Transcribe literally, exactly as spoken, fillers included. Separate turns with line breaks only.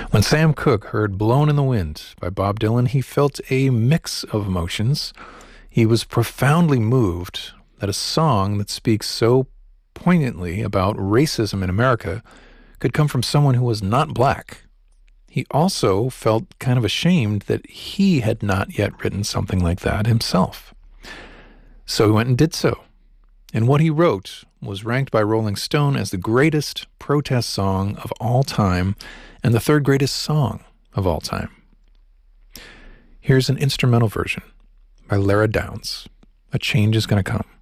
When Sam Cooke heard Blown in the Wind by Bob Dylan, he felt a mix of emotions. He was profoundly moved that a song that speaks so poignantly about racism in America could come from someone who was not black. He also felt kind of ashamed that he had not yet written something like that himself. So he went and did so. And what he wrote was ranked by Rolling Stone as the greatest protest song of all time and the third greatest song of all time. Here's an instrumental version by Lara Downs. A Change is Gonna Come.